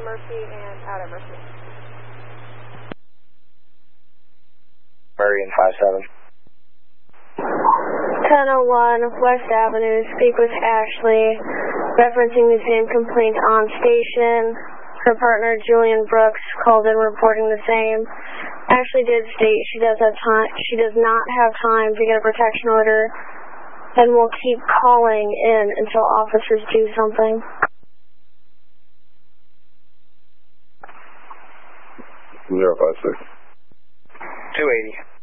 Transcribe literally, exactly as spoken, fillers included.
Murphy and out at Murphy. Murray and five seven. ten oh one West Avenue, speak with Ashley, referencing the same complaint on station. Her partner, Julian Brooks, called in reporting the same. Ashley did state she does have time, she does not have time to get a protection order and will keep calling in until officers do something. zero five six. two eighty.